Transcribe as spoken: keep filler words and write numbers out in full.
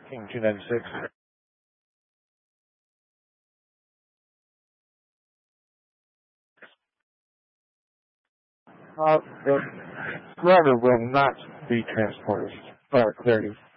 King two ninety-six. Uh, the router will not be transported. Uh, clarity.